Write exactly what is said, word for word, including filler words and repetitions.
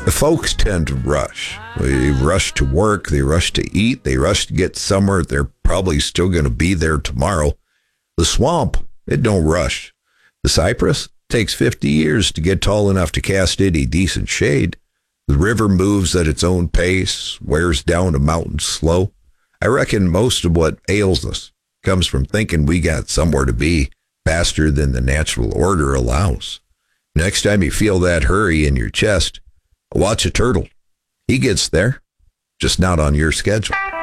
The folks tend to rush. They rush to work, they rush to eat, they rush to get somewhere they're probably still going to be there tomorrow. The swamp, it don't rush. The cypress takes fifty years to get tall enough to cast any decent shade. The river moves at its own pace, wears down a mountain slow. I reckon most of what ails us comes from thinking we got somewhere to be faster than the natural order allows. Next time you feel that hurry in your chest, watch a turtle. He gets there, just not on your schedule.